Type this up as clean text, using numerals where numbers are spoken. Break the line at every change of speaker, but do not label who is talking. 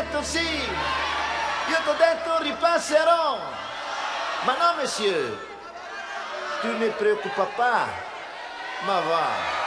detto sì, io t'ho detto ripasserò. Ma no, monsieur, tu ne preoccupa pas, ma va.